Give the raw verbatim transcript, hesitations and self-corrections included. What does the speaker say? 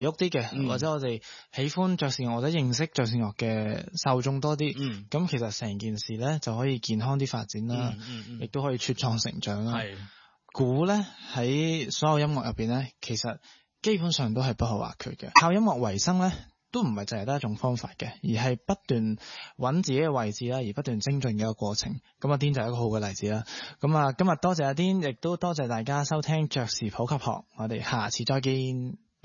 喐啲嘅， 嗯、 或者我哋喜歡爵士樂或者認識爵士樂嘅受眾多啲，咁、 嗯、 其實成件事咧就可以健康啲發展啦，亦、 嗯嗯嗯、 都可以茁壯成長啦。 係鼓咧喺所有音樂入邊咧，其實基本上都係不可或缺嘅。靠音樂為生咧，都唔係淨係得一種方法嘅，而係不斷揾自己嘅位置啦，而不斷精進嘅一個過程。咁阿癲就係一個好嘅例子啦。咁啊，今日多謝阿癲，亦都多謝大家收聽爵士普及學，我哋下次再見。